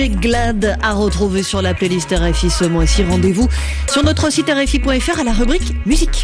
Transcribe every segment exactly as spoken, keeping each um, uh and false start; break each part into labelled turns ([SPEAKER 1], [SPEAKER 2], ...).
[SPEAKER 1] Glad à retrouver sur la playlist R F I ce mois-ci. Rendez-vous sur notre site R F I point F R à la rubrique musique.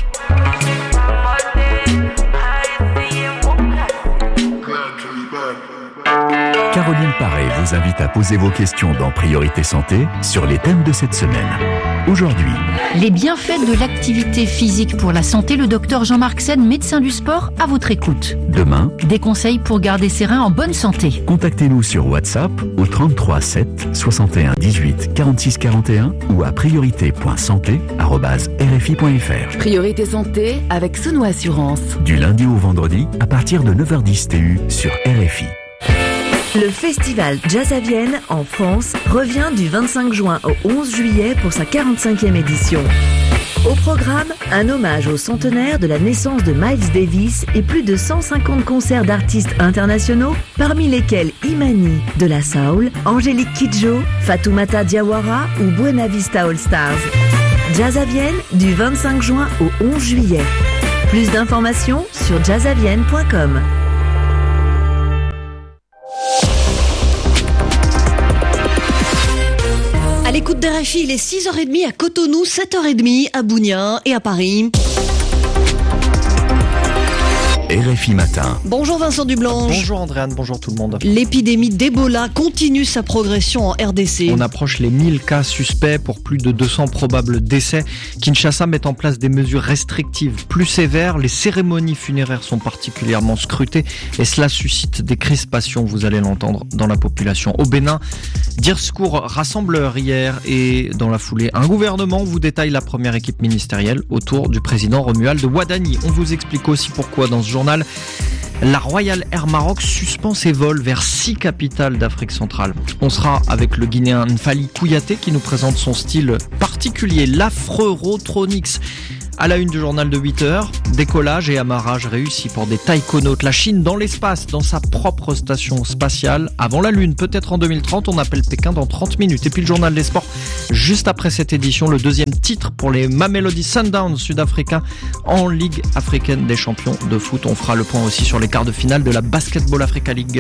[SPEAKER 2] Caroline Paré vous invite à poser vos questions dans Priorité Santé sur les thèmes de cette semaine. Aujourd'hui,
[SPEAKER 3] les bienfaits de l'activité physique pour la santé, le docteur Jean-Marc Sen, médecin du sport, à votre écoute.
[SPEAKER 2] Demain,
[SPEAKER 3] des conseils pour garder ses reins en bonne santé.
[SPEAKER 2] Contactez-nous sur WhatsApp au trente-trois sept soixante et un dix-huit quarante-six quarante et un ou à priorité point santé arobase r f i point f r.
[SPEAKER 4] Priorité Santé avec Sono Assurance.
[SPEAKER 2] Du lundi au vendredi à partir de neuf heures dix T U sur R F I.
[SPEAKER 5] Le festival Jazz à Vienne en France revient du vingt-cinq juin au onze juillet pour sa quarante-cinquième édition. Au programme, un hommage au centenaire de la naissance de Miles Davis et plus de cent cinquante concerts d'artistes internationaux, parmi lesquels Imani de la Soul, Angélique Kidjo, Fatoumata Diawara ou Buena Vista All Stars. Jazz à Vienne du vingt-cinq juin au onze juillet. Plus d'informations sur jazz à vienne point com.
[SPEAKER 1] À l'écoute d'R F I, il est six heures trente à Cotonou, sept heures trente à Bougna et à Paris.
[SPEAKER 2] R F I Matin.
[SPEAKER 1] Bonjour Vincent Dublanche.
[SPEAKER 6] Bonjour Andréane, bonjour tout le monde.
[SPEAKER 1] L'épidémie d'Ebola continue sa progression en R D C.
[SPEAKER 6] On approche les mille cas suspects pour plus de deux cents probables décès. Kinshasa met en place des mesures restrictives plus sévères. Les cérémonies funéraires sont particulièrement scrutées et cela suscite des crispations, vous allez l'entendre, dans la population. Au Bénin, discours rassembleur hier et dans la foulée, un gouvernement vous détaille la première équipe ministérielle autour du président Romuald Wadani. On vous explique aussi pourquoi dans ce journal, la Royal Air Maroc suspend ses vols vers six capitales d'Afrique centrale. On sera avec le Guinéen Nfali Kouyaté qui nous présente son style particulier, l'Afro-Rotronics. À la une du journal de huit heures, décollage et amarrage réussi pour des taïkonautes. La Chine dans l'espace, dans sa propre station spatiale, avant la Lune, peut-être en deux mille trente, on appelle Pékin dans trente minutes. Et puis le journal des sports, juste après cette édition, le deuxième titre pour les Mamelodi Sundowns sud-africains en Ligue africaine des champions de foot. On fera le point aussi sur les quarts de finale de la Basketball Africa League.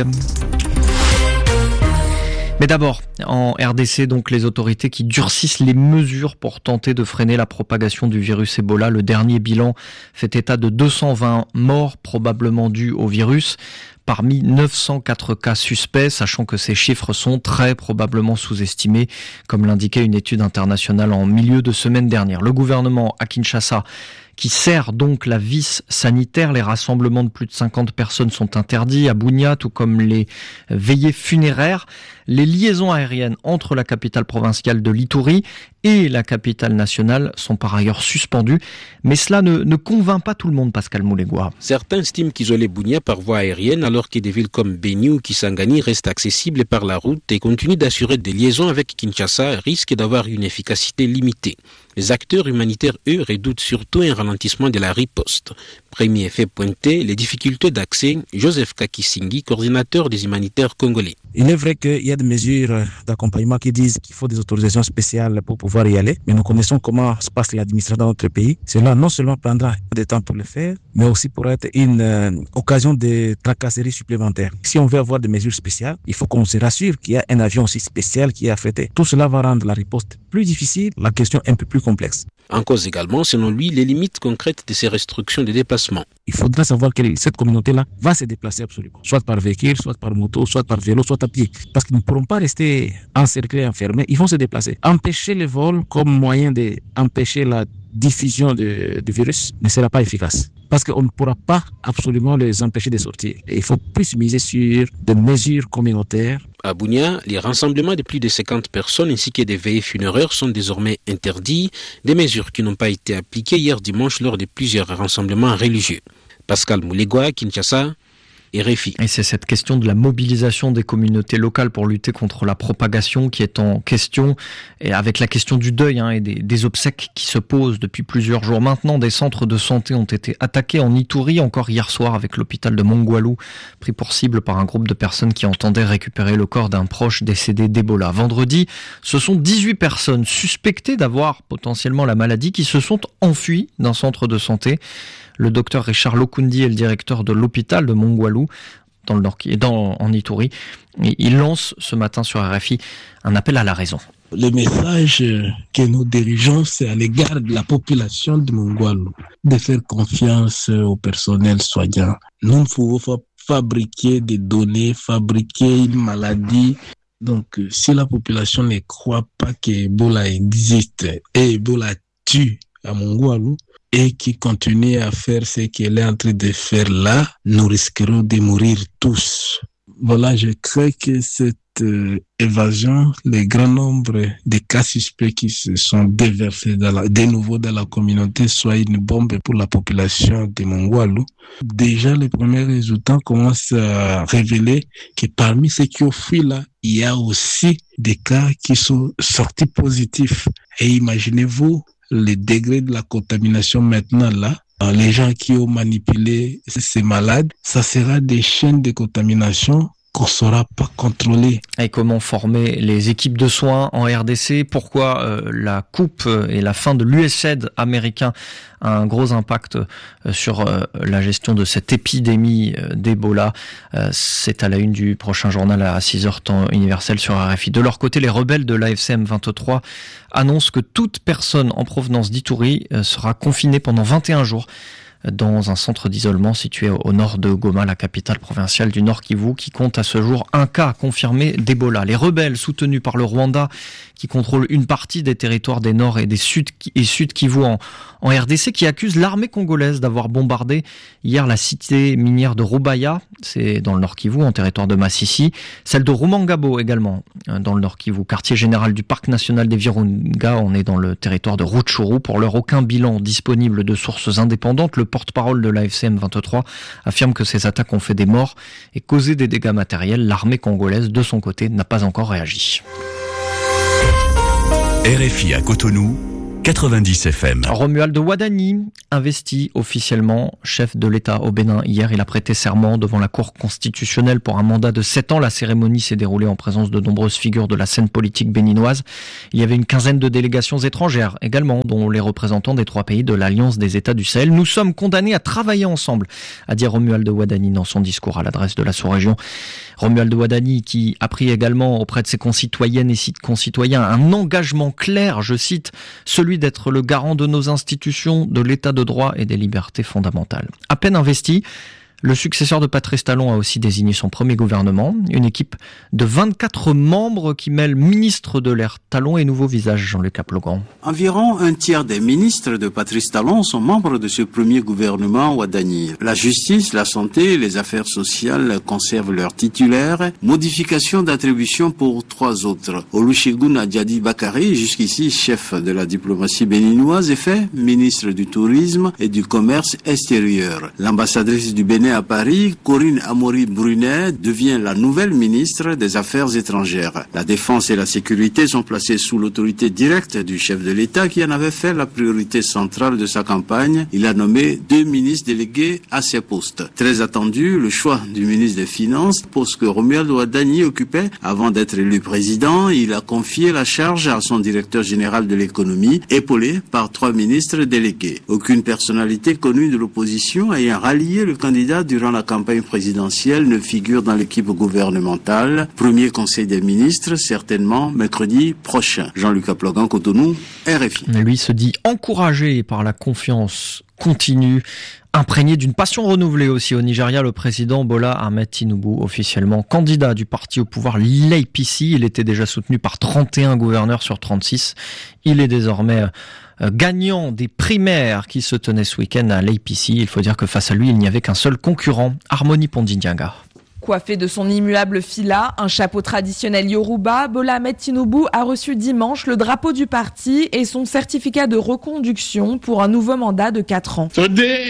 [SPEAKER 6] Mais d'abord, en R D C, donc les autorités qui durcissent les mesures pour tenter de freiner la propagation du virus Ebola. Le dernier bilan fait état de deux cent vingt morts probablement dus au virus, parmi neuf cent quatre cas suspects, sachant que ces chiffres sont très probablement sous-estimés, comme l'indiquait une étude internationale en milieu de semaine dernière. Le gouvernement à Kinshasa, qui sert donc la vis sanitaire, les rassemblements de plus de cinquante personnes sont interdits à Bougna, tout comme les veillées funéraires. Les liaisons aériennes entre la capitale provinciale de l'Ituri et la capitale nationale sont par ailleurs suspendues. Mais cela ne, ne convainc pas tout le monde, Pascal Moulegua.
[SPEAKER 7] Certains estiment qu'isoler Bougna par voie aérienne, alors que des villes comme Beni ou Kisangani restent accessibles par la route et continuent d'assurer des liaisons avec Kinshasa, risquent d'avoir une efficacité limitée. Les acteurs humanitaires, eux, redoutent surtout un ralentissement de la riposte. Premier effet pointé, les difficultés d'accès. Joseph Kakisingi, coordinateur des humanitaires congolais.
[SPEAKER 8] Il est vrai qu'il y a des mesures d'accompagnement qui disent qu'il faut des autorisations spéciales pour pouvoir y aller, mais nous connaissons comment se passe l'administration dans notre pays. Cela non seulement prendra des temps pour le faire, mais aussi pour être une euh, occasion de tracasseries supplémentaires. Si on veut avoir des mesures spéciales, il faut qu'on se rassure qu'il y a un avion aussi spécial qui est affrété. Tout cela va rendre la riposte plus difficile, la question un peu plus complexe.
[SPEAKER 7] En cause également, selon lui, les limites concrètes de ces restrictions de déplacement.
[SPEAKER 8] Il faudra savoir que cette communauté-là va se déplacer absolument, soit par véhicule, soit par moto, soit par vélo, soit à pied. Parce qu'ils ne pourront pas rester encerclés, enfermés, ils vont se déplacer. Empêcher le vol comme moyen d'empêcher la diffusion du virus ne sera pas efficace. Parce qu'on ne pourra pas absolument les empêcher de sortir. Et il faut plus miser sur des mesures communautaires.
[SPEAKER 7] À Bougna, les rassemblements de plus de cinquante personnes ainsi que des veillées funéraires sont désormais interdits, des mesures qui n'ont pas été appliquées hier dimanche lors de plusieurs rassemblements religieux. Pascal Moulegua, Kinshasa, R F I.
[SPEAKER 6] Et c'est cette question de la mobilisation des communautés locales pour lutter contre la propagation qui est en question, et avec la question du deuil hein, et des, des obsèques qui se posent depuis plusieurs jours maintenant. Des centres de santé ont été attaqués en Ituri, encore hier soir avec l'hôpital de Mongwalu, pris pour cible par un groupe de personnes qui entendaient récupérer le corps d'un proche décédé d'Ebola. Vendredi, ce sont dix-huit personnes suspectées d'avoir potentiellement la maladie qui se sont enfuies d'un centre de santé. Le docteur Richard Lokundi est le directeur de l'hôpital de Mongwalu. dans le nord, dans, en Ituri. Et il lance ce matin sur R F I un appel à la raison.
[SPEAKER 9] Le message que nous dirigeons, c'est à l'égard de la population de Mongwalu, de faire confiance au personnel soignant. Nous ne pouvons pas fabriquer des données, fabriquer une maladie. Donc, si la population ne croit pas qu'Ebola existe et Ebola tue à Mongwalu et qui continue à faire ce qu'elle est en train de faire là, nous risquerons de mourir tous. Voilà, je crains que cette euh, évasion, le grand nombre de cas suspects qui se sont déversés dans la, de nouveau dans la communauté soit une bombe pour la population de Mongwalu. Déjà, les premiers résultats commencent à révéler que parmi ceux qui ont fui là, il y a aussi des cas qui sont sortis positifs. Et imaginez-vous le degré de la contamination maintenant là. Les gens qui ont manipulé ces malades, ça sera des chaînes de contamination qu'on ne saura pas contrôler.
[SPEAKER 6] Et comment former les équipes de soins en R D C? Pourquoi euh, la coupe et la fin de l'U S A I D américain a un gros impact euh, sur euh, la gestion de cette épidémie euh, d'Ebola? euh, C'est à la une du prochain journal à six heures temps universel sur R F I. De leur côté, les rebelles de l'A F C M vingt-trois annoncent que toute personne en provenance d'Ituri euh, sera confinée pendant vingt et un jours dans un centre d'isolement situé au nord de Goma, la capitale provinciale du Nord Kivu, qui compte à ce jour un cas confirmé d'Ebola. Les rebelles, soutenus par le Rwanda, qui contrôle une partie des territoires des Nord et des Sud et Sud Kivu en, en R D C, qui accusent l'armée congolaise d'avoir bombardé hier la cité minière de Rubaya, c'est dans le Nord Kivu, en territoire de Masisi, celle de Rumangabo également, dans le Nord Kivu, quartier général du parc national des Virunga, on est dans le territoire de Rutshuru. Pour l'heure, aucun bilan disponible de sources indépendantes. Le porte-parole de l'A F C M vingt-trois affirme que ces attaques ont fait des morts et causé des dégâts matériels. L'armée congolaise, de son côté, n'a pas encore réagi.
[SPEAKER 2] R F I à Cotonou, quatre-vingt-dix F M.
[SPEAKER 6] Romuald Wadani, investi officiellement chef de l'État au Bénin hier, il a prêté serment devant la Cour constitutionnelle pour un mandat de sept ans. La cérémonie s'est déroulée en présence de nombreuses figures de la scène politique béninoise. Il y avait une quinzaine de délégations étrangères également, dont les représentants des trois pays de l'Alliance des États du Sahel. Nous sommes condamnés à travailler ensemble, a dit Romuald Wadani dans son discours à l'adresse de la sous-région. Romuald Wadani qui a pris également auprès de ses concitoyennes et concitoyens un engagement clair, je cite, celui d'être le garant de nos institutions, de l'état de droit et des libertés fondamentales. À peine investi, le successeur de Patrice Talon a aussi désigné son premier gouvernement, une équipe de vingt-quatre membres qui mêle ministres de l'ère Talon et nouveaux visages, Jean-Luc Aplogan.
[SPEAKER 10] Environ un tiers des ministres de Patrice Talon sont membres de ce premier gouvernement Wadani. La justice, la santé et les affaires sociales conservent leurs titulaires. Modification d'attribution pour trois autres. Olusegun Adjadi Bakari, jusqu'ici chef de la diplomatie béninoise, est fait ministre du Tourisme et du Commerce extérieur. L'ambassadrice du Bénin à Paris, Corinne Amaury-Brunet, devient la nouvelle ministre des Affaires étrangères. La défense et la sécurité sont placées sous l'autorité directe du chef de l'État qui en avait fait la priorité centrale de sa campagne. Il a nommé deux ministres délégués à ces postes. Très attendu, le choix du ministre des Finances, poste que Romuald Wadani occupait avant d'être élu président. Il a confié la charge à son directeur général de l'économie, épaulé par trois ministres délégués. Aucune personnalité connue de l'opposition ayant rallié le candidat durant la campagne présidentielle ne figure dans l'équipe gouvernementale. Premier conseil des ministres, certainement mercredi prochain. Jean-Luc Aplogan, Cotonou, R F I.
[SPEAKER 6] Lui se dit encouragé par la confiance continue, imprégné d'une passion renouvelée aussi au Nigeria. Le président Bola Ahmed Tinubu, officiellement candidat du parti au pouvoir l'A P C, il était déjà soutenu par trente et un gouverneurs sur trente-six. Il est désormais gagnant des primaires qui se tenaient ce week-end à l'A P C. Il faut dire que face à lui, il n'y avait qu'un seul concurrent, Harmony Pondindianga.
[SPEAKER 11] Coiffé de son immuable fila, un chapeau traditionnel Yoruba, Bola Ahmed Tinubu a reçu dimanche le drapeau du parti et son certificat de reconduction pour un nouveau mandat de quatre ans.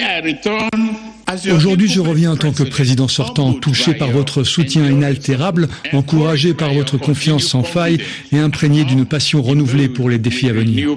[SPEAKER 12] Aujourd'hui, je reviens en tant que président sortant, touché par votre soutien inaltérable, encouragé par votre confiance sans faille et imprégné d'une passion renouvelée pour les défis à venir.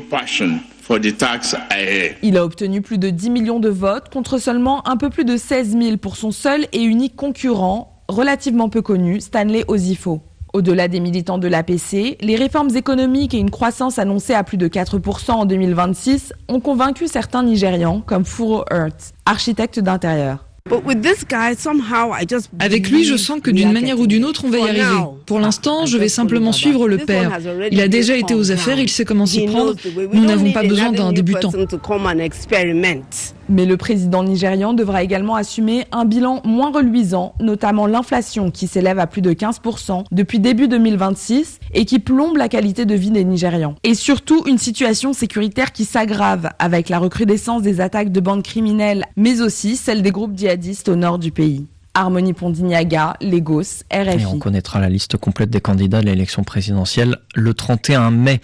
[SPEAKER 11] Il a obtenu plus de dix millions de votes contre seulement un peu plus de seize mille pour son seul et unique concurrent, relativement peu connu, Stanley Osifo. Au-delà des militants de l'A P C, les réformes économiques et une croissance annoncée à plus de quatre pour cent en deux mille vingt-six ont convaincu certains Nigérians, comme Furo Earth, architecte d'intérieur.
[SPEAKER 13] Avec lui, je sens que d'une manière ou d'une autre, on va y arriver. Pour l'instant, je vais simplement suivre le père. Il a déjà été aux affaires, il sait comment s'y prendre. Nous n'avons pas besoin d'un débutant.
[SPEAKER 11] Mais le président nigérian devra également assumer un bilan moins reluisant, notamment l'inflation qui s'élève à plus de quinze pour cent depuis début deux mille vingt-six et qui plombe la qualité de vie des Nigérians. Et surtout, une situation sécuritaire qui s'aggrave avec la recrudescence des attaques de bandes criminelles, mais aussi celle des groupes djihadistes au nord du pays. Harmonie Pondignaga, Lagos, R F I.
[SPEAKER 6] Et on connaîtra la liste complète des candidats de l'élection présidentielle le trente et un mai.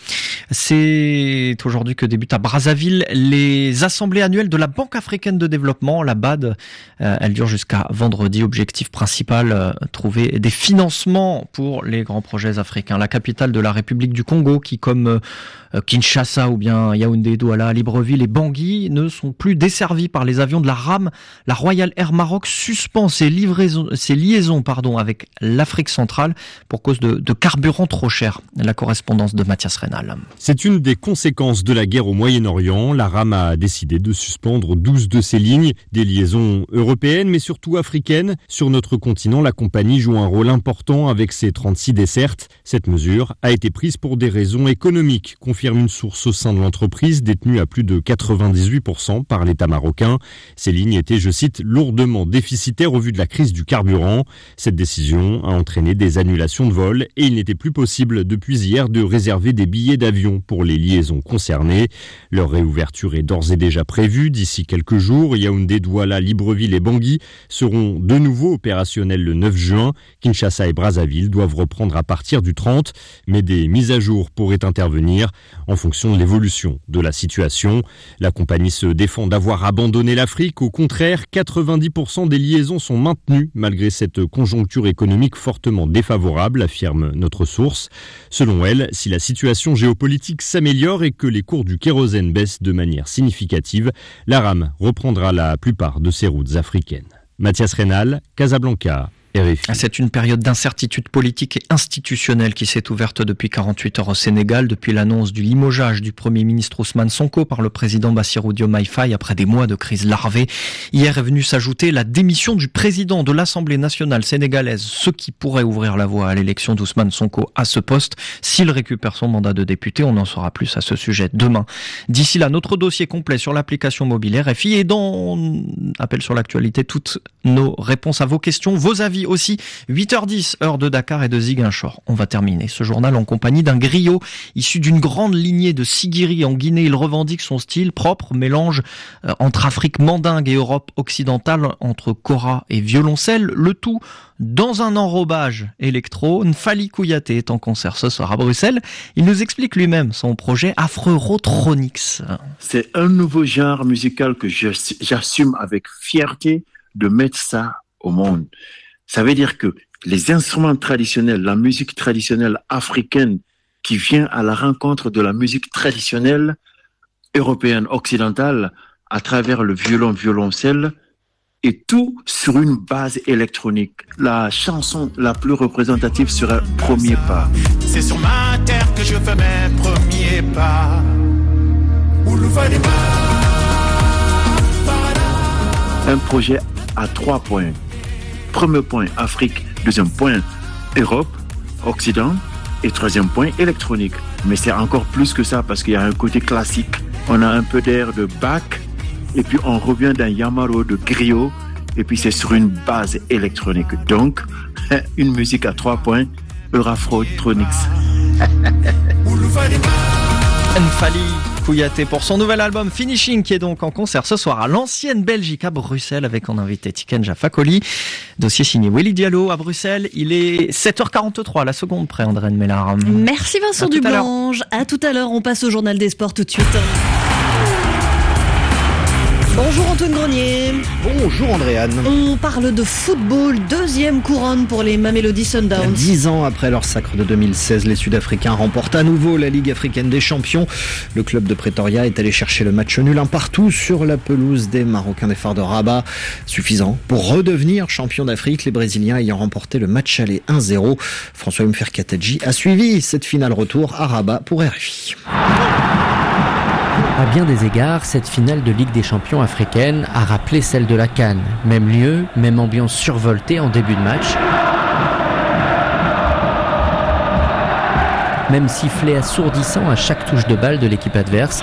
[SPEAKER 6] C'est aujourd'hui que débutent à Brazzaville les assemblées annuelles de la Banque africaine de développement, la B A D. Euh, elle dure jusqu'à vendredi. Objectif principal, euh, trouver des financements pour les grands projets africains. La capitale de la République du Congo, qui comme euh, Kinshasa ou bien Yaoundé, Douala, Libreville et Bangui ne sont plus desservis par les avions de la RAM. La Royal Air Maroc suspend ses livraisons, ses liaisons pardon, avec l'Afrique centrale pour cause de, de carburant trop cher. La correspondance de Mathias Rénal.
[SPEAKER 14] C'est une des conséquences de la guerre au Moyen-Orient. La RAM a décidé de suspendre douze de ses lignes, des liaisons européennes mais surtout africaines. Sur notre continent, la compagnie joue un rôle important avec ses trente-six dessertes. Cette mesure a été prise pour des raisons économiques, confirme une source au sein de l'entreprise détenue à plus de quatre-vingt-dix-huit pour cent par l'État marocain. Ces lignes étaient, je cite, lourdement déficitaires au vu de la crise du carburant. Cette décision a entraîné des annulations de vols et il n'était plus possible depuis hier de réserver des billets d'avion pour les liaisons concernées. Leur réouverture est d'ores et déjà prévue d'ici quelques jours. Yaoundé, Douala, Libreville et Bangui seront de nouveau opérationnels le neuf juin. Kinshasa et Brazzaville doivent reprendre à partir du trente, mais des mises à jour pourraient intervenir en fonction de l'évolution de la situation. La compagnie se défend d'avoir abandonné l'Afrique. Au contraire, quatre-vingt-dix pour cent des liaisons sont maintenues malgré cette conjoncture économique fortement défavorable, affirme notre source. Selon elle, si la situation géopolitique s'améliore et que les cours du kérosène baissent de manière significative, la RAM reprendra la plupart de ses routes africaines. Mathias Rénal, Casablanca.
[SPEAKER 6] C'est une période d'incertitude politique et institutionnelle qui s'est ouverte depuis quarante-huit heures au Sénégal, depuis l'annonce du limogeage du Premier ministre Ousmane Sonko par le président Bassirou Diomaye Faye après des mois de crise larvée. Hier est venue s'ajouter la démission du président de l'Assemblée nationale sénégalaise, ce qui pourrait ouvrir la voie à l'élection d'Ousmane Sonko à ce poste. S'il récupère son mandat de député, on en saura plus à ce sujet demain. D'ici là, notre dossier complet sur l'application mobile R F I et dans Appel sur l'actualité, toutes nos réponses à vos questions, vos avis aussi. huit heures dix, heure de Dakar et de Ziguinchor. On va terminer ce journal en compagnie d'un griot issu d'une grande lignée de Sigiri en Guinée. Il revendique son style propre, mélange euh, entre Afrique mandingue et Europe occidentale, entre kora et violoncelle, le tout dans un enrobage électro. Nfali Kouyaté est en concert ce soir à Bruxelles. Il nous explique lui-même son projet Afro-Rotronics.
[SPEAKER 15] C'est un nouveau genre musical que j'assume avec fierté de mettre ça au monde. Ça veut dire que les instruments traditionnels, la musique traditionnelle africaine qui vient à la rencontre de la musique traditionnelle européenne, occidentale, à travers le violon, violoncelle, et tout sur une base électronique. La chanson la plus représentative sera Premier Pas.
[SPEAKER 16] C'est sur ma terre que je fais mes premiers pas.
[SPEAKER 15] Un projet à trois points. Premier point, Afrique. Deuxième point, Europe, Occident. Et troisième point, électronique. Mais c'est encore plus que ça parce qu'il y a un côté classique. On a un peu d'air de Bach. Et puis on revient d'un Yamaro de griot. Et puis c'est sur une base électronique. Donc, une musique à trois points, Afro-Rotronics.
[SPEAKER 6] Nfali Kouyaté pour son nouvel album Finishing qui est donc en concert ce soir à l'ancienne Belgique à Bruxelles avec en invité Tiken Jafakoli. Dossier signé Willy Diallo à Bruxelles. Il est sept heures quarante-trois, la seconde près, André Mélard.
[SPEAKER 1] Merci Vincent Dublanche. À tout à l'heure, on passe au journal des sports tout de suite. Bonjour Antoine Grenier.
[SPEAKER 17] Bonjour Andréane.
[SPEAKER 1] On parle de football, deuxième couronne pour les Mamelody Sundowns.
[SPEAKER 17] Dix ans après leur sacre de deux mille seize, les Sud-Africains remportent à nouveau la Ligue africaine des champions. Le club de Pretoria est allé chercher le match nul un partout sur la pelouse des Marocains des Phares de Rabat. Suffisant pour redevenir champion d'Afrique, les Brésiliens ayant remporté le match aller un zéro. François Mferkatadji a suivi cette finale retour à Rabat pour R F I.
[SPEAKER 18] À bien des égards, cette finale de Ligue des Champions africaine a rappelé celle de la CAN. Même lieu, même ambiance survoltée en début de match. Même sifflet assourdissant à chaque touche de balle de l'équipe adverse.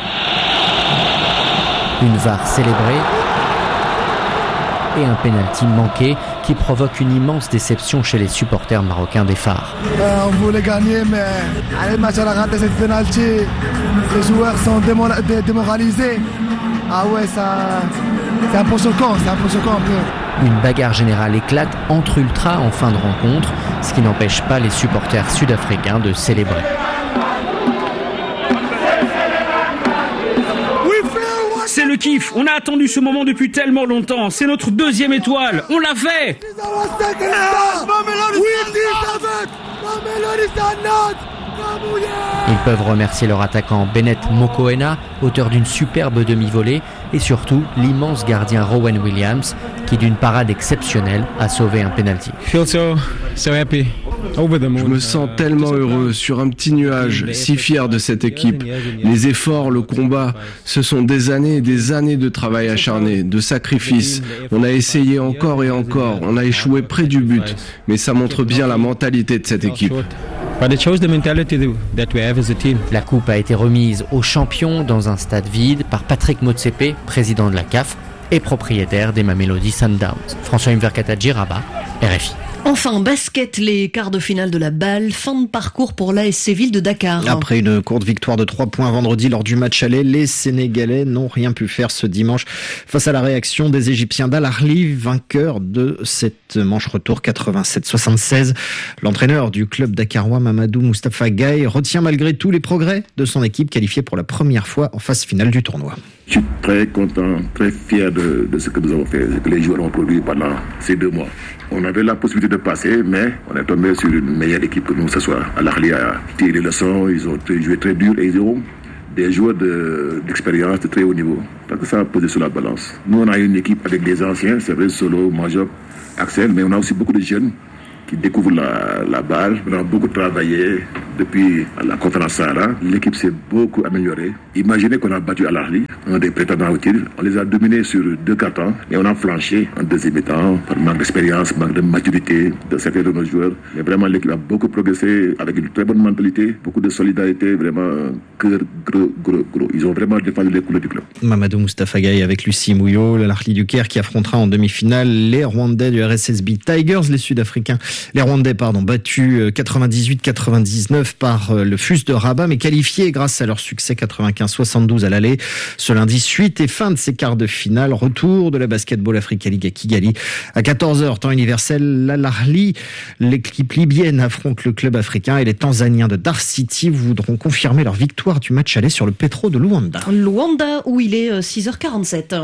[SPEAKER 18] Une V A R célébrée et un pénalty manqué qui provoque une immense déception chez les supporters marocains des Phares.
[SPEAKER 19] Euh, on voulait gagner, mais allez, le match a raté cette pénalty. Les joueurs sont démoralisés. Ah ouais, ça, c'est un peu choquant, c'est un peu choquant.
[SPEAKER 18] Une bagarre générale éclate entre ultras en fin de rencontre, ce qui n'empêche pas les supporters sud-africains de célébrer.
[SPEAKER 20] C'est le kiff, on a attendu ce moment depuis tellement longtemps, c'est notre deuxième étoile, on l'a fait.
[SPEAKER 18] Ils peuvent remercier leur attaquant Bennett Mokoena, auteur d'une superbe demi-volée, et surtout l'immense gardien Rowan Williams, qui d'une parade exceptionnelle a sauvé un penalty.
[SPEAKER 21] Je me sens tellement heureux, sur un petit nuage, si fier de cette équipe. Les efforts, le combat, ce sont des années et des années de travail acharné, de sacrifices. On a essayé encore et encore, on a échoué près du but, mais ça montre bien la mentalité de cette équipe.
[SPEAKER 18] La coupe a été remise aux champions dans un stade vide par Patrick Motsepe, président de la C A F et propriétaire des Mamelodi Sundowns. François Mverkatadji, Rabat, R F I.
[SPEAKER 1] Enfin, basket, les quarts de finale de la balle, fin de parcours pour l'A S Séville de Dakar.
[SPEAKER 17] Après une courte victoire de trois points vendredi lors du match aller, les Sénégalais n'ont rien pu faire ce dimanche face à la réaction des Égyptiens d'Al Ahly, vainqueurs de cette manche retour quatre-vingt-sept soixante-seize. L'entraîneur du club dakarois, Mamadou Moustapha Gaye, retient malgré tout les progrès de son équipe qualifiée pour la première fois en phase finale du tournoi.
[SPEAKER 22] Je suis très content, très fier de, de ce que nous avons fait, ce que les joueurs ont produit pendant ces deux mois. On avait la possibilité de passer, mais on est tombé sur une meilleure équipe que nous ce soir. Al Ahly a tiré les leçons, ils ont joué très dur et ils ont des joueurs de, d'expérience de très haut niveau. Parce que ça a posé sur la balance. Nous, on a une équipe avec des anciens, c'est vrai, Solo, Majop, Axel, mais on a aussi beaucoup de jeunes qui découvrent la, la balle. On a beaucoup travaillé depuis la conférence Sahara. L'équipe s'est beaucoup améliorée. Imaginez qu'on a battu Al Ahly, un des prétendants au titre. On les a dominés sur deux cartons et on a flanché en deuxième temps par manque d'expérience, manque de maturité de certains de nos joueurs. Mais vraiment, l'équipe a beaucoup progressé avec une très bonne mentalité, beaucoup de solidarité, vraiment cœur gros, gros, gros. Ils ont vraiment défendu les couleurs du club.
[SPEAKER 17] Mamadou Moustapha Gaye avec Lucie Mouillot, l'Al Ahly du Caire qui affrontera en demi-finale les Rwandais du R S S B Tigers, les Sud-Africains. Les Rwandais, pardon, battus quatre-vingt-dix-huit quatre-vingt-dix-neuf par le F U S de Rabat, mais qualifiés grâce à leur succès quatre-vingt-quinze soixante-douze à l'aller. Ce lundi, suite et fin de ces quarts de finale. Retour de la Basketball Africa League à Kigali. À quatorze heures, temps universel, l'Al Ahly, l'équipe libyenne affronte le club africain et les Tanzaniens de Dar City voudront confirmer leur victoire du match aller sur le Petro de Luanda.
[SPEAKER 1] Luanda, où il est six heures quarante-sept.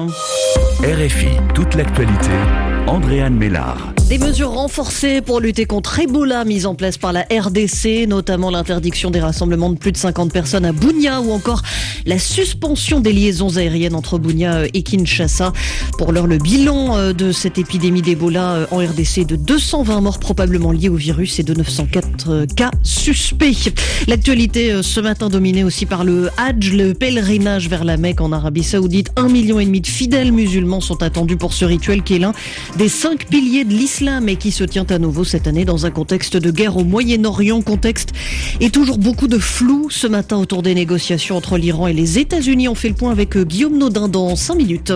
[SPEAKER 2] R F I, toute l'actualité. Andréane Mélard.
[SPEAKER 1] Des mesures renforcées pour lutter contre Ebola mises en place par la R D C, notamment l'interdiction des rassemblements de plus de cinquante personnes à Bunia ou encore la suspension des liaisons aériennes entre Bunia et Kinshasa. Pour l'heure, le bilan de cette épidémie d'Ebola en R D C est de deux cent vingt morts probablement liés au virus et de neuf cent quatre cas suspects. L'actualité ce matin dominée aussi par le Hajj, le pèlerinage vers la Mecque en Arabie Saoudite. Un million et demi de fidèles musulmans sont attendus pour ce rituel qui est l'un des cinq piliers de l'islam et qui se tient à nouveau cette année dans un contexte de guerre au Moyen-Orient. Contexte et toujours beaucoup de flou ce matin autour des négociations entre l'Iran et les États-Unis. On fait le point avec Guillaume Naudin dans cinq minutes.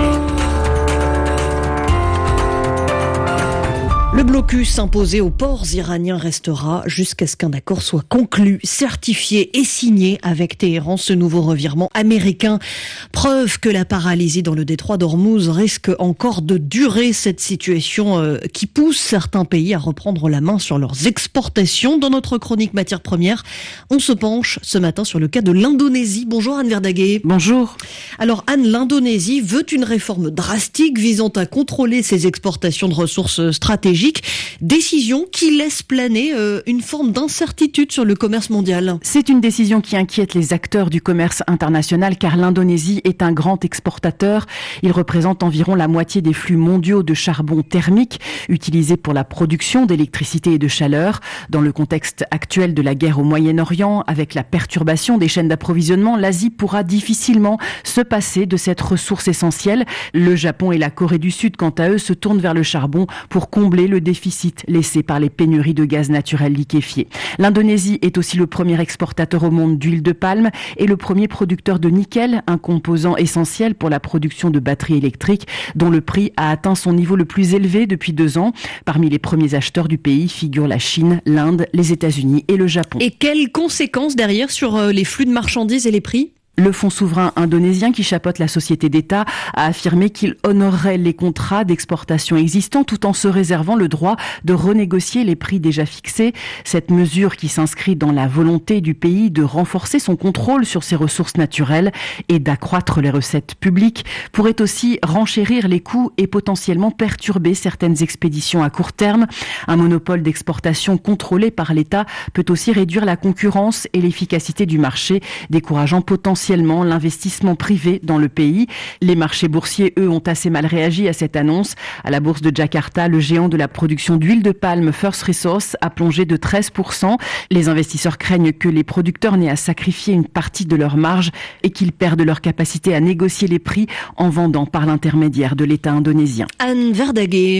[SPEAKER 1] Le blocus imposé aux ports iraniens restera jusqu'à ce qu'un accord soit conclu, certifié et signé avec Téhéran, ce nouveau revirement américain. Preuve que la paralysie dans le détroit d'Ormuz risque encore de durer, cette situation euh, qui pousse certains pays à reprendre la main sur leurs exportations. Dans notre chronique matières premières, on se penche ce matin sur le cas de l'Indonésie. Bonjour Anne Verdaguet.
[SPEAKER 23] Bonjour.
[SPEAKER 1] Alors Anne, l'Indonésie veut une réforme drastique visant à contrôler ses exportations de ressources stratégiques. Belgique. Décision qui laisse planer euh, une forme d'incertitude sur le commerce mondial.
[SPEAKER 3] C'est une décision qui inquiète les acteurs du commerce international car l'Indonésie est un grand exportateur. Il représente environ la moitié des flux mondiaux de charbon thermique utilisé pour la production d'électricité et de chaleur. Dans le contexte actuel de la guerre au Moyen-Orient, avec la perturbation des chaînes d'approvisionnement, l'Asie pourra difficilement se passer de cette ressource essentielle. Le Japon et la Corée du Sud, quant à eux, se tournent vers le charbon pour combler le déficit laissé par les pénuries de gaz naturel liquéfié. L'Indonésie est aussi le premier exportateur au monde d'huile de palme et le premier producteur de nickel, un composant essentiel pour la production de batteries électriques dont le prix a atteint son niveau le plus élevé depuis deux ans. Parmi les premiers acheteurs du pays figurent la Chine, l'Inde, les États-Unis et le Japon.
[SPEAKER 1] Et quelles conséquences derrière sur les flux de marchandises et les prix ?
[SPEAKER 3] Le fonds souverain indonésien qui chapeaute la société d'État a affirmé qu'il honorerait les contrats d'exportation existants tout en se réservant le droit de renégocier les prix déjà fixés. Cette mesure qui s'inscrit dans la volonté du pays de renforcer son contrôle sur ses ressources naturelles et d'accroître les recettes publiques pourrait aussi renchérir les coûts et potentiellement perturber certaines expéditions à court terme. Un monopole d'exportation contrôlé par l'État peut aussi réduire la concurrence et l'efficacité du marché, décourageant potentiellement l'investissement privé dans le pays. Les marchés boursiers, eux, ont assez mal réagi à cette annonce. À la bourse de Jakarta, le géant de la production d'huile de palme First Resource a plongé de treize pour cent. Les investisseurs craignent que les producteurs n'aient à sacrifier une partie de leur marge et qu'ils perdent leur capacité à négocier les prix en vendant par l'intermédiaire de l'État indonésien.
[SPEAKER 1] Anne Verdaguet.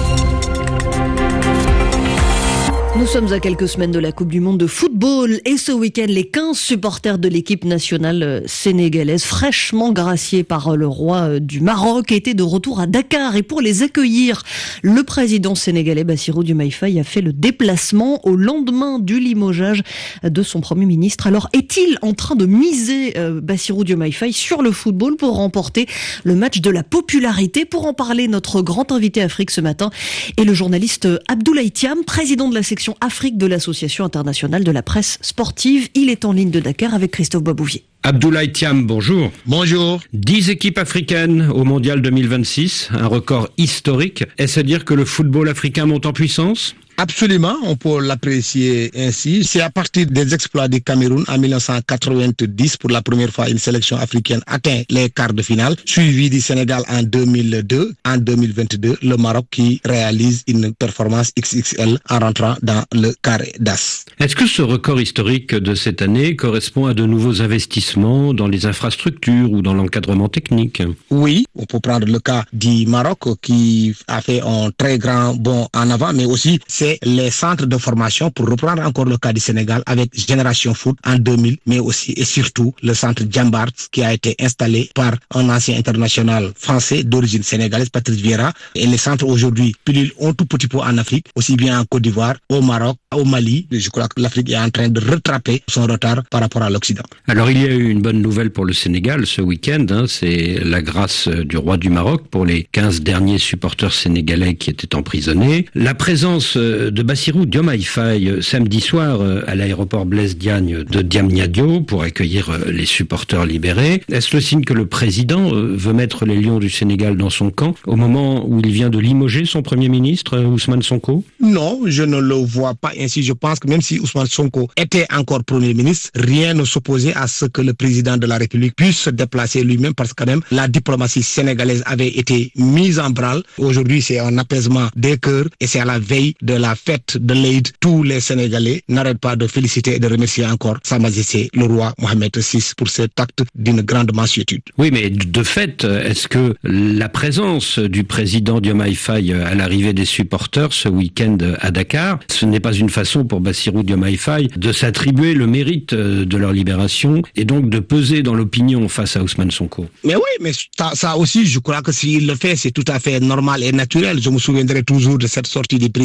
[SPEAKER 1] Nous sommes à quelques semaines de la Coupe du Monde de football et ce week-end, les quinze supporters de l'équipe nationale sénégalaise, fraîchement graciés par le roi du Maroc, étaient de retour à Dakar. Et pour les accueillir, le président sénégalais Bassirou Diomaye Faye a fait le déplacement au lendemain du limogeage de son Premier ministre. Alors, est-il en train de miser euh, Bassirou Diomaye Faye sur le football pour remporter le match de la popularité? Pour en parler, notre grand invité Afrique ce matin est le journaliste Abdoulaye Thiam, président de la section Afrique de l'Association internationale de la presse sportive. Il est en ligne de Dakar avec Christophe Babouvier.
[SPEAKER 4] Abdoulaye Thiam, bonjour.
[SPEAKER 23] Bonjour.
[SPEAKER 4] Dix équipes africaines au Mondial deux mille vingt-six, un record historique. Est-ce à dire que le football africain monte en puissance ?
[SPEAKER 23] Absolument, on peut l'apprécier ainsi. C'est à partir des exploits du Cameroun en mille neuf cent quatre-vingt-dix, pour la première fois, une sélection africaine atteint les quarts de finale, suivi du Sénégal en deux mille deux. En deux mille vingt-deux, le Maroc qui réalise une performance X X L en rentrant dans le carré d'as.
[SPEAKER 4] Est-ce que ce record historique de cette année correspond à de nouveaux investissements dans les infrastructures ou dans l'encadrement technique ?
[SPEAKER 23] Oui, on peut prendre le cas du Maroc qui a fait un très grand bond en avant, mais aussi c'est les centres de formation, pour reprendre encore le cas du Sénégal avec Génération Foot en deux mille, mais aussi et surtout le centre Djambart qui a été installé par un ancien international français d'origine sénégalaise, Patrice Vieira. Et les centres aujourd'hui pilulent un tout petit peu en Afrique, aussi bien en Côte d'Ivoire, au Maroc, au Mali. Je crois que l'Afrique est en train de rattraper son retard par rapport à l'Occident.
[SPEAKER 4] Alors il y a eu une bonne nouvelle pour le Sénégal ce week-end, hein, c'est la grâce du roi du Maroc pour les quinze derniers supporters sénégalais qui étaient emprisonnés. La présence de Bassirou Diomaye Faye samedi soir à l'aéroport Blaise Diagne de Diamniadio pour accueillir les supporters libérés. Est-ce le signe que le président veut mettre les Lions du Sénégal dans son camp au moment où il vient de limoger son Premier ministre Ousmane Sonko ?
[SPEAKER 23] Non, je ne le vois pas ainsi. Je pense que même si Ousmane Sonko était encore Premier ministre, rien ne s'opposait à ce que le président de la République puisse se déplacer lui-même, parce que quand même la diplomatie sénégalaise avait été mise en branle. Aujourd'hui, c'est un apaisement des cœurs et c'est à la veille de la fête de l'Aïd. Tous les Sénégalais n'arrêtent pas de féliciter et de remercier encore Sa Majesté le roi Mohamed six pour cet acte d'une grande mansuétude.
[SPEAKER 4] Oui, mais de fait, est-ce que la présence du président Diomaye Faye à l'arrivée des supporters ce week-end à Dakar, ce n'est pas une façon pour Bassirou Diomaye Faye de s'attribuer le mérite de leur libération et donc de peser dans l'opinion face à Ousmane Sonko?
[SPEAKER 23] Mais oui, mais ça, ça aussi, je crois que s'il le fait, c'est tout à fait normal et naturel. Je me souviendrai toujours de cette sortie du président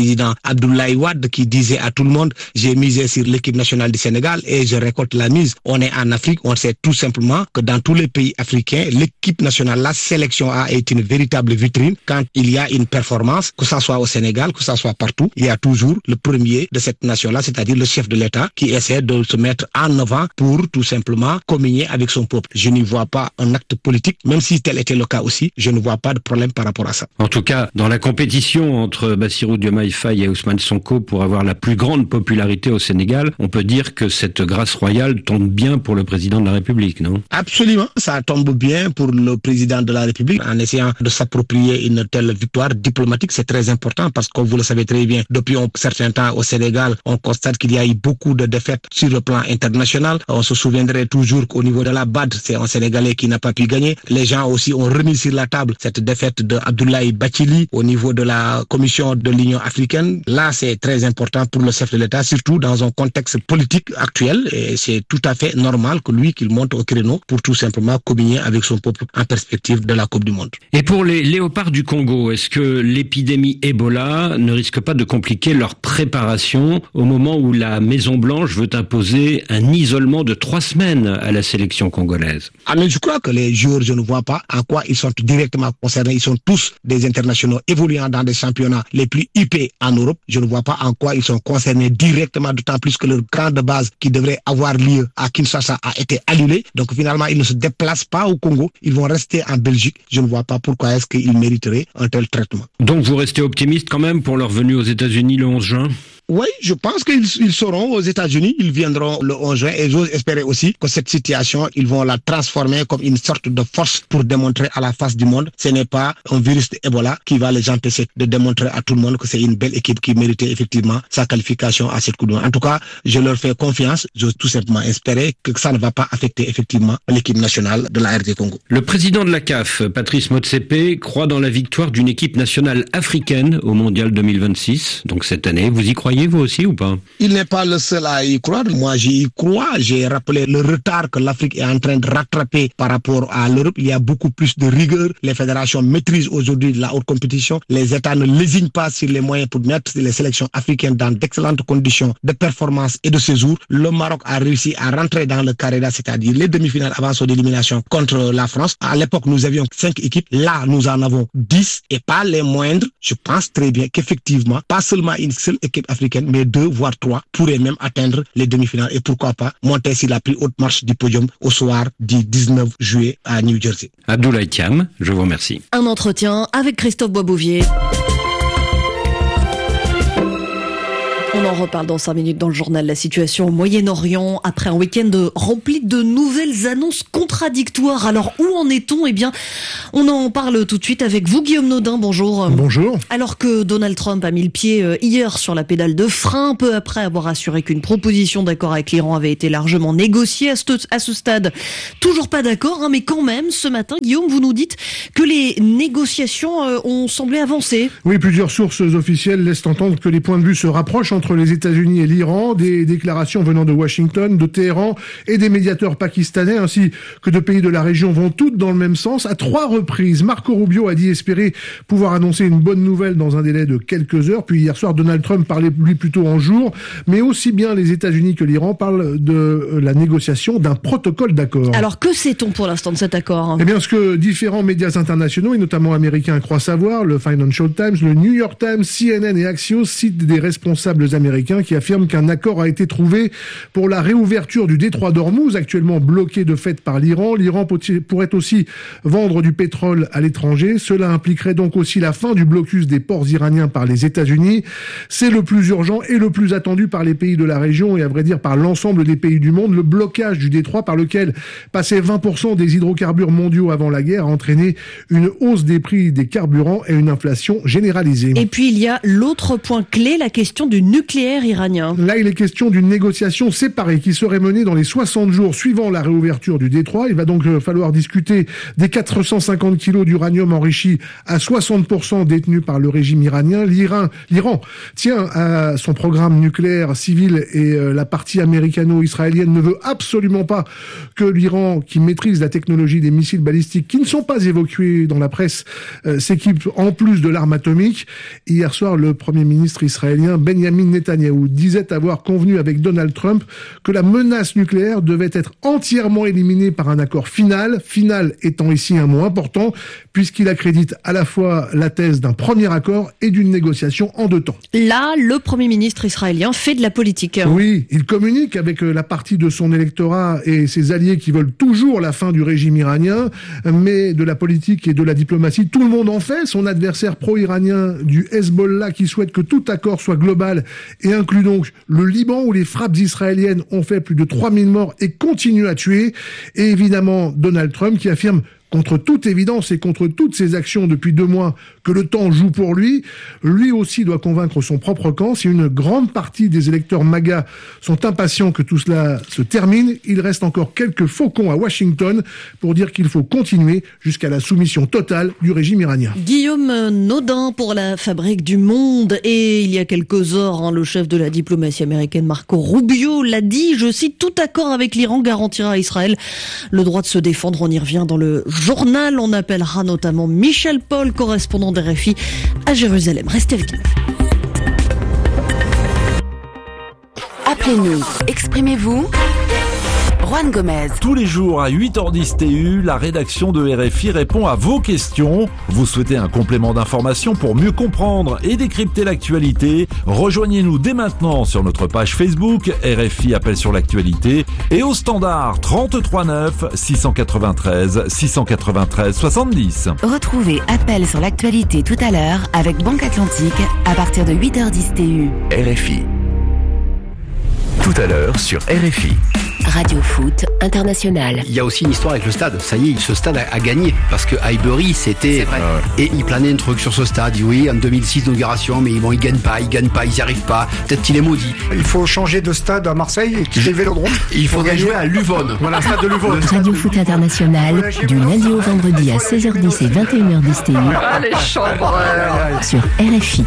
[SPEAKER 23] Abdoulaye Wade qui disait à tout le monde j'ai misé sur l'équipe nationale du Sénégal et je récolte la mise. On est en Afrique, on sait tout simplement que dans tous les pays africains, l'équipe nationale, la sélection A est une véritable vitrine. Quand il y a une performance, que ça soit au Sénégal, que ça soit partout, il y a toujours le premier de cette nation-là, c'est-à-dire le chef de l'État qui essaie de se mettre en avant pour tout simplement communier avec son peuple. Je n'y vois pas un acte politique, même si tel était le cas aussi, je ne vois pas de problème par rapport à ça.
[SPEAKER 4] En tout cas, dans la compétition entre Bassirou Diomaye Faye et Ousmane Sonko pour avoir la plus grande popularité au Sénégal, on peut dire que cette grâce royale tombe bien pour le président de la République, non?
[SPEAKER 23] Absolument, ça tombe bien pour le président de la République en essayant de s'approprier une telle victoire diplomatique. C'est très important parce que vous le savez très bien, depuis un certain temps au Sénégal, on constate qu'il y a eu beaucoup de défaites sur le plan international. On se souviendrait toujours qu'au niveau de la B A D, c'est un Sénégalais qui n'a pas pu gagner. Les gens aussi ont remis sur la table cette défaite de Abdoulaye Bathily au niveau de la Commission de l'Union africaine. Là, c'est très important pour le chef de l'État, surtout dans un contexte politique actuel. Et c'est tout à fait normal que lui, qu'il monte au créneau pour tout simplement communier avec son peuple en perspective de la Coupe du Monde.
[SPEAKER 4] Et pour les léopards du Congo, est-ce que l'épidémie Ebola ne risque pas de compliquer leur préparation au moment où la Maison-Blanche veut imposer un isolement de trois semaines à la sélection congolaise?
[SPEAKER 23] Ah, mais je crois que les joueurs, je ne vois pas en quoi ils sont directement concernés. Ils sont tous des internationaux évoluant dans des championnats les plus huppés en Europe. Je ne vois pas en quoi ils sont concernés directement, d'autant plus que leur camp de base qui devrait avoir lieu à Kinshasa a été annulé. Donc finalement, ils ne se déplacent pas au Congo. Ils vont rester en Belgique. Je ne vois pas pourquoi est-ce qu'ils mériteraient un tel traitement.
[SPEAKER 4] Donc vous restez optimiste quand même pour leur venue aux États-Unis le onze juin?
[SPEAKER 23] Oui, je pense qu'ils ils seront aux États-Unis, ils viendront le onze juin et j'ose espérer aussi que cette situation, ils vont la transformer comme une sorte de force pour démontrer à la face du monde. Ce n'est pas un virus d'Ebola qui va les empêcher de démontrer à tout le monde que c'est une belle équipe qui méritait effectivement sa qualification à cette Coupe du Monde. En tout cas, je leur fais confiance. J'ose tout simplement espérer que ça ne va pas affecter effectivement l'équipe nationale de la R D Congo.
[SPEAKER 4] Le président de la C A F, Patrice Motsepe, croit dans la victoire d'une équipe nationale africaine au Mondial deux mille vingt-six. Donc cette année, vous y croyez vous aussi ou pas?
[SPEAKER 23] Il n'est pas le seul à y croire. Moi, j'y crois. J'ai rappelé le retard que l'Afrique est en train de rattraper par rapport à l'Europe. Il y a beaucoup plus de rigueur. Les fédérations maîtrisent aujourd'hui la haute compétition. Les États ne lésinent pas sur les moyens pour mettre les sélections africaines dans d'excellentes conditions de performance et de séjour. Le Maroc a réussi à rentrer dans le carré d'as, c'est-à-dire les demi-finales avant son élimination contre la France. À l'époque, nous avions cinq équipes. Là, nous en avons dix et pas les moindres. Je pense très bien qu'effectivement, pas seulement une seule équipe africaine, mais deux, voire trois, pourraient même atteindre les demi-finales et pourquoi pas monter sur la plus haute marche du podium au soir du dix-neuf juillet à New Jersey.
[SPEAKER 4] Abdoulaye Thiam, je vous remercie.
[SPEAKER 1] Un entretien avec Christophe Boisbouvier. On en reparle dans cinq minutes dans le journal. La situation au Moyen-Orient après un week-end rempli de nouvelles annonces contradictoires. Alors où en est-on? Eh bien, on en parle tout de suite avec vous, Guillaume Naudin. Bonjour.
[SPEAKER 5] Bonjour.
[SPEAKER 1] Alors que Donald Trump a mis le pied hier sur la pédale de frein, peu après avoir assuré qu'une proposition d'accord avec l'Iran avait été largement négociée à ce, à ce stade. Toujours pas d'accord, hein, mais quand même, ce matin, Guillaume, vous nous dites que les négociations euh, ont semblé avancer.
[SPEAKER 5] Oui, plusieurs sources officielles laissent entendre que les points de vue se rapprochent entre les États-Unis et l'Iran, des déclarations venant de Washington, de Téhéran et des médiateurs pakistanais ainsi que de pays de la région vont toutes dans le même sens. À trois reprises, Marco Rubio a dit espérer pouvoir annoncer une bonne nouvelle dans un délai de quelques heures. Puis hier soir, Donald Trump parlait lui plutôt en jour. Mais aussi bien les États-Unis que l'Iran parlent de la négociation d'un protocole d'accord.
[SPEAKER 1] Alors que sait-on pour l'instant de cet accord?
[SPEAKER 5] Eh bien, ce que différents médias internationaux et notamment américains croient savoir, le Financial Times, le New York Times, C N N et Axios citent des responsables américains qui affirment qu'un accord a été trouvé pour la réouverture du détroit d'Ormuz, actuellement bloqué de fait par l'Iran. L'Iran pourrait aussi vendre du pétrole à l'étranger. Cela impliquerait donc aussi la fin du blocus des ports iraniens par les États-Unis. C'est le plus urgent et le plus attendu par les pays de la région et à vrai dire par l'ensemble des pays du monde. Le blocage du détroit par lequel passaient vingt pour cent des hydrocarbures mondiaux avant la guerre a entraîné une hausse des prix des carburants et une inflation généralisée.
[SPEAKER 1] Et puis il y a l'autre point clé, la question du nucléaire. nucléaire iranien.
[SPEAKER 5] Là, il est question d'une négociation séparée qui serait menée dans les soixante jours suivant la réouverture du détroit. Il va donc falloir discuter des quatre cent cinquante kilos d'uranium enrichi à soixante pour cent détenus par le régime iranien. L'Iran, l'Iran tient à son programme nucléaire civil et la partie américano-israélienne ne veut absolument pas que l'Iran, qui maîtrise la technologie des missiles balistiques, qui ne sont pas évoqués dans la presse, euh, s'équipe en plus de l'arme atomique. Hier soir, le Premier ministre israélien Benjamin Netanyahou disait avoir convenu avec Donald Trump que la menace nucléaire devait être entièrement éliminée par un accord final, final étant ici un mot important, puisqu'il accrédite à la fois la thèse d'un premier accord et d'une négociation en deux temps.
[SPEAKER 1] Là, le Premier ministre israélien fait de la politique.
[SPEAKER 5] Oui, il communique avec la partie de son électorat et ses alliés qui veulent toujours la fin du régime iranien, mais de la politique et de la diplomatie, tout le monde en fait. Son adversaire pro-iranien du Hezbollah qui souhaite que tout accord soit global et inclut donc le Liban où les frappes israéliennes ont fait plus de trois mille morts et continuent à tuer. Et évidemment, Donald Trump qui affirme contre toute évidence et contre toutes ses actions depuis deux mois que le temps joue pour lui, lui aussi doit convaincre son propre camp. Si une grande partie des électeurs MAGA sont impatients que tout cela se termine, il reste encore quelques faucons à Washington pour dire qu'il faut continuer jusqu'à la soumission totale du régime iranien.
[SPEAKER 1] Guillaume Naudin pour la Fabrique du Monde. Et il y a quelques heures, hein, le chef de la diplomatie américaine Marco Rubio l'a dit, je cite, tout accord avec l'Iran garantira à Israël le droit de se défendre. On y revient dans le journal. On appellera notamment Michel Paul, correspondant d'R F I à Jérusalem. Restez avec nous.
[SPEAKER 7] Appelez-nous, exprimez-vous. Juan Gomez.
[SPEAKER 8] Tous les jours à huit heures dix T U, la rédaction de R F I répond à vos questions. Vous souhaitez un complément d'information pour mieux comprendre et décrypter l'actualité? Rejoignez-nous dès maintenant sur notre page Facebook R F I Appel sur l'actualité et au standard trente-trois neuf six cent quatre-vingt-treize six cent quatre-vingt-treize soixante-dix.
[SPEAKER 7] Retrouvez Appel sur l'actualité tout à l'heure avec Banque Atlantique à partir de huit heures dix T U.
[SPEAKER 2] R F I. Tout à l'heure sur R F I.
[SPEAKER 7] Radio Foot International.
[SPEAKER 9] Il y a aussi une histoire avec le stade. Ça y est, ce stade a, a gagné parce que Highbury, c'était et il planait un truc sur ce stade. Oui, en deux mille six d'inauguration, mais bon, ils gagnent pas, ils gagnent pas, ils y arrivent pas. Peut-être qu'il est maudit.
[SPEAKER 24] Il faut changer de stade à Marseille et quitter le Vélodrome.
[SPEAKER 9] Il faudrait jouer à L'Uvonne.
[SPEAKER 24] Voilà, stade de L'Uvonne.
[SPEAKER 7] Radio Foot International du lundi au vendredi à seize heures dix et vingt et une heures dix T U.
[SPEAKER 24] Ah, les chambres
[SPEAKER 7] sur R F I.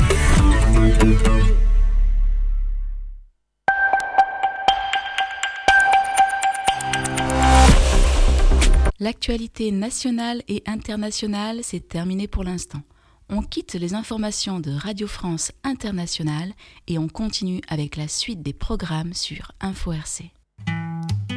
[SPEAKER 25] L'actualité nationale et internationale, c'est terminé pour l'instant. On quitte les informations de Radio France Internationale et on continue avec la suite des programmes sur Info R C.